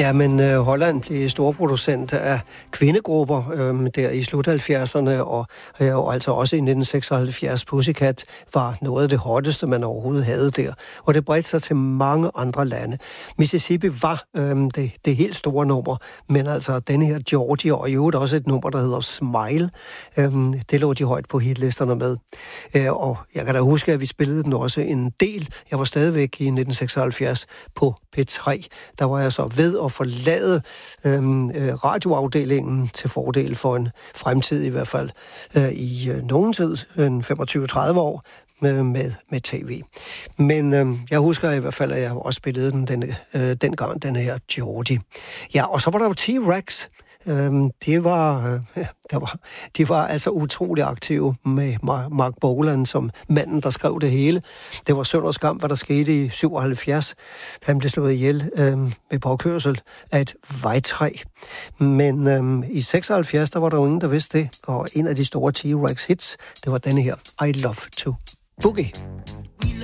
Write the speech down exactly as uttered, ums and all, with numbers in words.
Ja, men øh, Holland blev storproducent af kvindegrupper øh, der i slut halvfjerdserne, og, øh, og altså også i nitten seksoghalvfjerds. Pussycat var noget af det hotteste, man overhovedet havde der, og det bredte sig til mange andre lande. Mississippi var øh, det, det helt store nummer, men altså denne her Georgia, og i øvrigt også et nummer, der hedder Smile, øh, det lå de højt på hitlisterne med. Øh, og jeg kan da huske, at vi spillede den også en del. Jeg var stadigvæk i nitten seksoghalvfjerds på P tre. Der var jeg så ved at forlade øhm, radioafdelingen til fordel for en fremtid i hvert fald øh, i øh, nogen tid, en femogtyve til tredive år, med, med, med tv. Men øh, jeg husker i hvert fald, at jeg også spillede den denne, øh, dengang, den her Georgie. Ja, og så var der jo T-Rex. Øhm, det var, øh, der var, de var altså utrolig aktive med Mark Bolan som manden, der skrev det hele. Det var synd og skam, hvad der skete i syvoghalvfjerds. Han blev slået ihjel øh, med påkørsel af et vejtræ. Men øh, i seksoghalvfjerds, der var der jo ingen, der vidste det. Og en af de store T-Rex hits, det var denne her, I Love to Boogie.